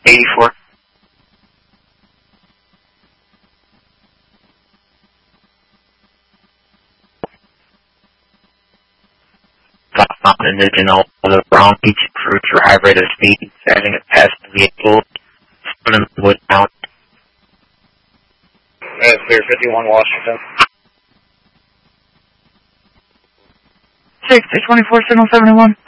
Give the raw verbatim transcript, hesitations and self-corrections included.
eighty-four. And original of the Brown Beach Cruise for high rate of speed, setting it past the vehicle, spinning the wood down. That's clear, fifty-one Washington. six, twenty-four, signal seventy-one.